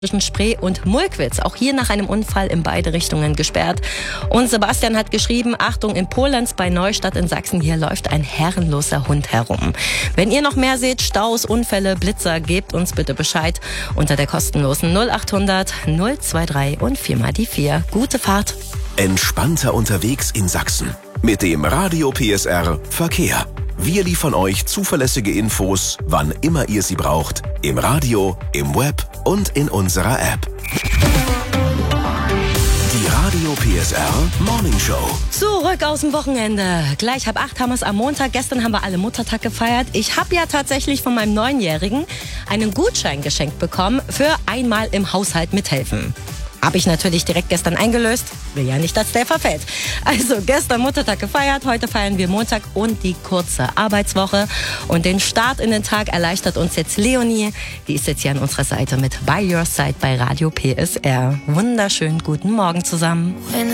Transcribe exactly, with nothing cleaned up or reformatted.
zwischen Spree und Mulkwitz. Auch hier nach einem Unfall in beide Richtungen gesperrt. Und Sebastian hat geschrieben, Achtung, in Polenz bei Neustadt in Sachsen, hier läuft ein herrenloser Hund herum. Wenn ihr noch mehr seht, Staus, Unfälle, Blitzer, gebt uns bitte Bescheid unter der kostenlosen null achthundert null drei und viermal die vier. Gute Fahrt. Entspannter unterwegs in Sachsen mit dem Radio P S R Verkehr. Wir liefern euch zuverlässige Infos, wann immer ihr sie braucht, im Radio, im Web und in unserer App. Die Radio P S R Morning Show. Zurück aus dem Wochenende. Gleich halb acht haben wir es am Montag. Gestern haben wir alle Muttertag gefeiert. Ich habe ja tatsächlich von meinem Neunjährigen einen Gutschein geschenkt bekommen für einmal im Haushalt mithelfen. Habe ich natürlich direkt gestern eingelöst. Will ja nicht, dass der verfällt. Also gestern Muttertag gefeiert, heute feiern wir Montag und die kurze Arbeitswoche. Und den Start in den Tag erleichtert uns jetzt Leonie. Die ist jetzt hier an unserer Seite mit By Your Side bei Radio P S R. Wunderschönen guten Morgen zusammen.